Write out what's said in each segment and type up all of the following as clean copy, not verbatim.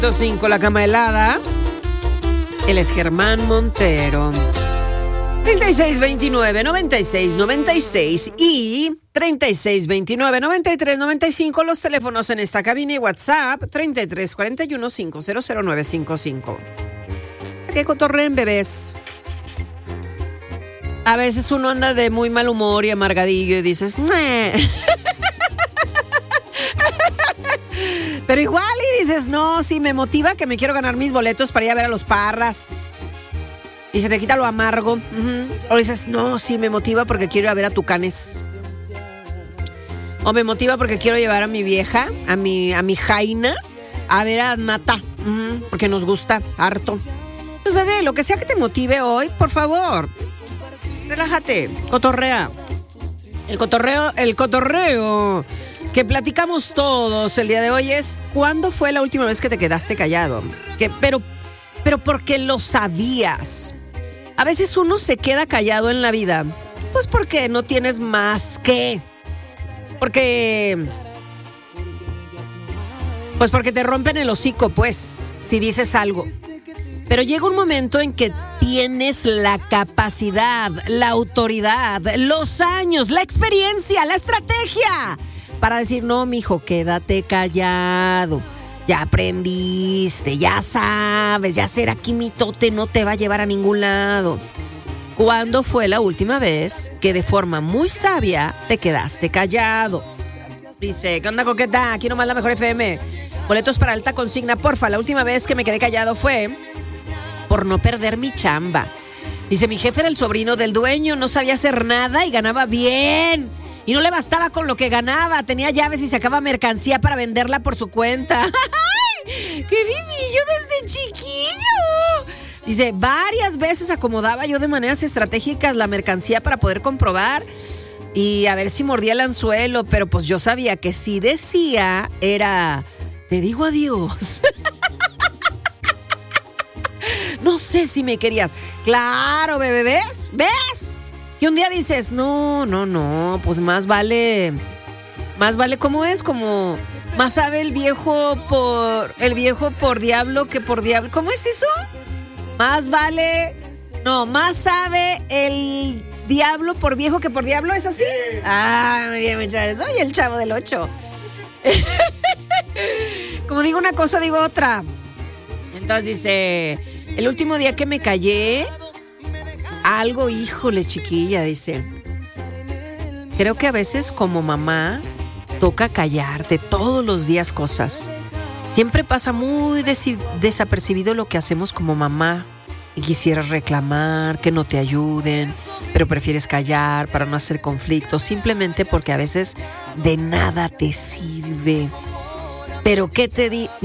5, la cama helada. Él es Germán Montero. 3629-9696 y 3629-9395 los teléfonos en esta cabina y WhatsApp 3341-500955. ¿Qué cotorreen, bebés? A veces uno anda de muy mal humor y amargadillo y dices, "Nah". Pero igual y dices, no, sí, me motiva que me quiero ganar mis boletos para ir a ver a los Parras. Y se te quita lo amargo. O dices, no, sí, me motiva porque quiero ir a ver a Tucanes. O me motiva porque quiero llevar a mi vieja, a mi Jaina, a ver a Nata. Porque nos gusta harto. Pues bebé, lo que sea que te motive hoy, por favor, relájate, cotorrea. El cotorreo que platicamos todos el día de hoy es ¿cuándo fue la última vez que te quedaste callado? Pero porque lo sabías. A veces uno se queda callado en la vida, pues porque no tienes más que. Porque te rompen el hocico, pues, si dices algo. Pero llega un momento en que tienes la capacidad, la autoridad, los años, la experiencia, la estrategia para decir, no, mijo, quédate callado. Ya aprendiste, ya sabes, ya ser aquí mitote no te va a llevar a ningún lado. ¿Cuándo fue la última vez que de forma muy sabia te quedaste callado? Dice, ¿qué onda, coqueta? Aquí nomás la mejor FM. Boletos para alta consigna, porfa. La última vez que me quedé callado fue por no perder mi chamba. Dice, mi jefe era el sobrino del dueño, no sabía hacer nada y ganaba bien. Y no le bastaba con lo que ganaba, tenía llaves y sacaba mercancía para venderla por su cuenta. ¡Qué vivillo desde chiquillo! Dice, varias veces acomodaba yo de maneras estratégicas la mercancía para poder comprobar y a ver si mordía el anzuelo, pero pues yo sabía que si decía era, te digo adiós. No sé si me querías. Claro, bebé, ¿ves? Y un día dices, no, pues más vale, ¿cómo es? Como, más sabe el viejo por diablo que por diablo. ¿Cómo es eso? Más sabe el diablo por viejo que por diablo, ¿es así? Ah, muy bien, muchachos, soy el chavo del 8. Como digo una cosa, digo otra. Entonces dice, el último día que me callé, algo, híjole, chiquilla, dice, creo que a veces como mamá toca callarte todos los días cosas. Siempre pasa muy desapercibido lo que hacemos como mamá y quisieras reclamar, que no te ayuden, pero prefieres callar para no hacer conflictos, simplemente porque a veces de nada te sirve. Pero ¿qué te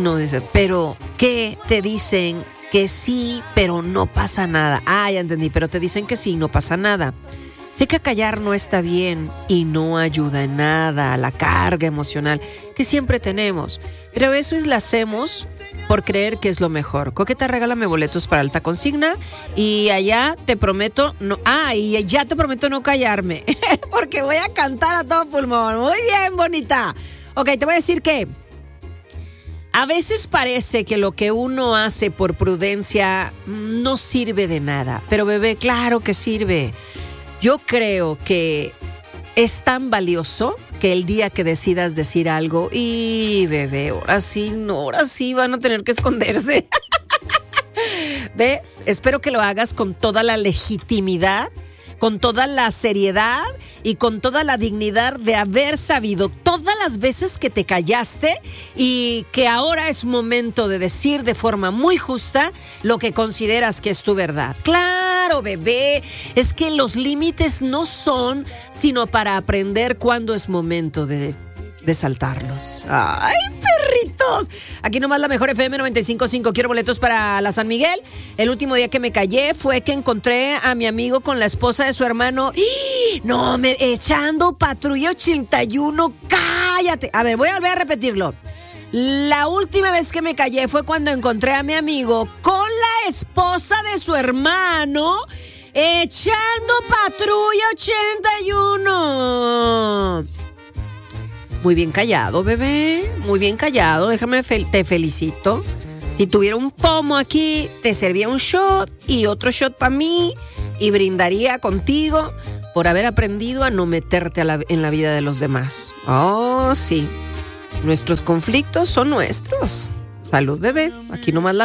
dicen? Que sí, pero no pasa nada. Ah, ya entendí, pero te dicen que sí, no pasa nada. Sé que callar no está bien y no ayuda en nada a la carga emocional que siempre tenemos. Pero a veces la hacemos por creer que es lo mejor. Coqueta, regálame boletos para alta consigna y allá te prometo no. Y ya te prometo no callarme porque voy a cantar a todo pulmón. Muy bien, bonita. Ok, te voy a decir que a veces parece que lo que uno hace por prudencia no sirve de nada, pero bebé, claro que sirve. Yo creo que es tan valioso que el día que decidas decir algo, y bebé, ahora sí van a tener que esconderse. ¿Ves? Espero que lo hagas con toda la legitimidad, con toda la seriedad y con toda la dignidad de haber sabido todas las veces que te callaste y que ahora es momento de decir de forma muy justa lo que consideras que es tu verdad. Claro, bebé, es que los límites no son sino para aprender cuándo es momento de saltarlos. ¡Ay, perritos! Aquí nomás la mejor FM 95.5. Quiero boletos para la San Miguel. El último día que me callé fue que encontré a mi amigo con la esposa de su hermano. No, echando patrulla 81. ¡Cállate! A ver, voy a volver a repetirlo. La última vez que me callé fue cuando encontré a mi amigo con la esposa de su hermano echando patrulla 81. Muy bien callado, bebé. Muy bien callado. Déjame, te felicito. Si tuviera un pomo aquí, te servía un shot y otro shot para mí y brindaría contigo por haber aprendido a no meterte en la vida de los demás. Oh, sí. Nuestros conflictos son nuestros. Salud, bebé. Aquí nomás la